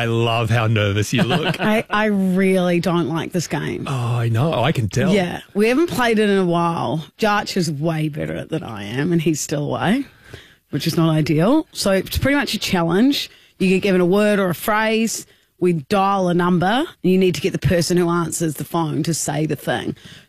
I love how nervous you look. I really don't like this game. Oh, I know. I can tell. Yeah, we haven't played it in a while. Jarch is way better at it than I am, and he's still away, which is not ideal. So it's pretty much a challenge. You get given a word or a phrase. We dial a number, and you need to get the person who answers the phone to say the thing.